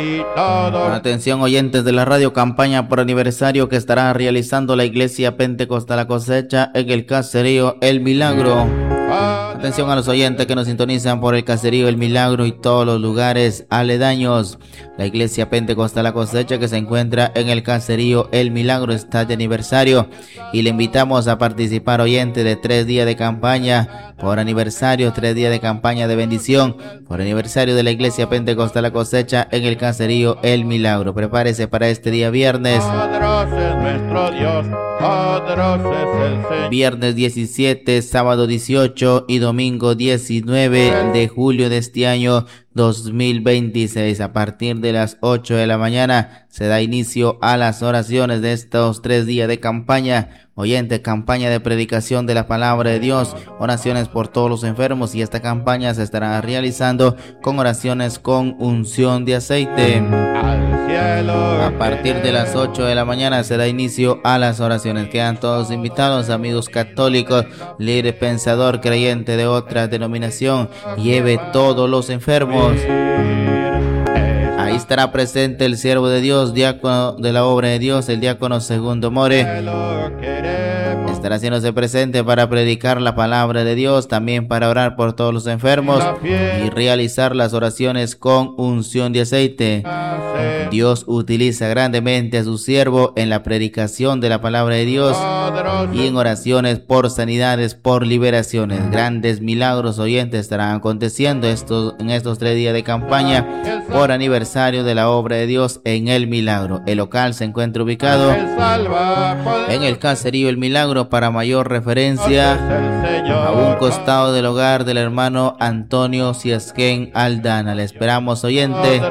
Atención oyentes de la radio, campaña por aniversario que estará realizando la Iglesia Pentecostal La Cosecha en el caserío El Milagro. Atención a los oyentes que nos sintonizan por el caserío El Milagro y todos los lugares aledaños. La Iglesia Pentecostal La Cosecha, que se encuentra en el caserío El Milagro, está de aniversario y le invitamos a participar, oyente, de 3 días de campaña por aniversario, 3 días de campaña de bendición por aniversario de la Iglesia Pentecostal La Cosecha en el caserío El Milagro. Prepárese para este día viernes. Nuestro Dios, poderoso es el Señor. Viernes 17, sábado 18 y domingo 19 de julio de este año 2026. A partir de las 8 de la mañana se da inicio a las oraciones de estos 3 días de campaña. Oyente, campaña de predicación de la palabra de Dios, oraciones por todos los enfermos, y esta campaña se estará realizando con oraciones con unción de aceite. A partir de las 8 de la mañana se da inicio a las oraciones. Quedan todos invitados, amigos católicos, líder pensador, creyente de otra denominación, lleve todos los enfermos. Ahí estará presente el siervo de Dios, diácono de la obra de Dios, el diácono Segundo More. Estará haciéndose presente para predicar la palabra de Dios, también para orar por todos los enfermos y realizar las oraciones con unción de aceite. Dios utiliza grandemente a su siervo en la predicación de la palabra de Dios y en oraciones por sanidades, por liberaciones. Grandes milagros, oyentes, estarán aconteciendo en estos 3 días de campaña por aniversario de la obra de Dios en El Milagro. El local se encuentra ubicado en el caserío El Milagro. Para mayor referencia, a un costado del hogar del hermano Antonio Ciasquén Aldana. Le esperamos, oyente.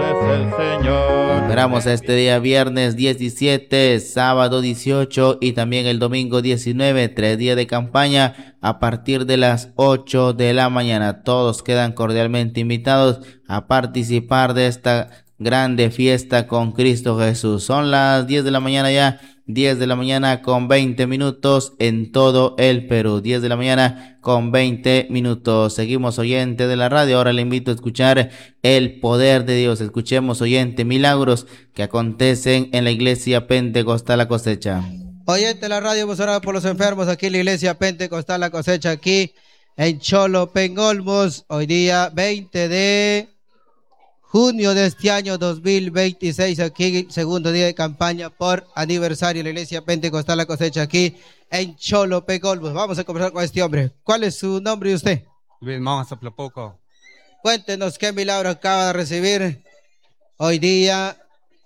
Esperamos este día viernes 17, sábado 18 y también el domingo 19, 3 días de campaña a partir de las 8 de la mañana. Todos quedan cordialmente invitados a participar de esta grande fiesta con Cristo Jesús. Son las 10 de la mañana ya, 10 de la mañana con 20 minutos en todo el Perú. 10 de la mañana con 20 minutos. Seguimos, oyente de la radio. Ahora le invito a escuchar el poder de Dios. Escuchemos, oyente, milagros que acontecen en la Iglesia Pentecostal La Cosecha. Oyente de la radio, hemos orado por los enfermos aquí en la Iglesia Pentecostal La Cosecha, aquí en Cholopengolmos. Hoy día 20 de junio de este año 2026, aquí segundo día de campaña por aniversario de la Iglesia Pentecostal La Cosecha, aquí en Cholopengolmos. Vamos a conversar con este hombre. ¿Cuál es su nombre y usted? Cuéntenos qué milagro acaba de recibir hoy día,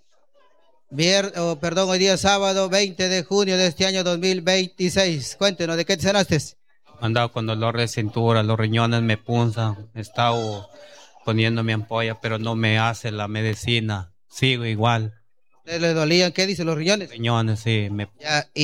hoy día sábado 20 de junio de este año 2026. Cuéntenos, ¿de qué te sanaste? Andaba con dolor de cintura, los riñones me punzan, he estado poniéndome ampolla, pero no me hace la medicina, sigo igual. ¿Le dolían? ¿Qué dice los riñones? Riñones, sí. Ya,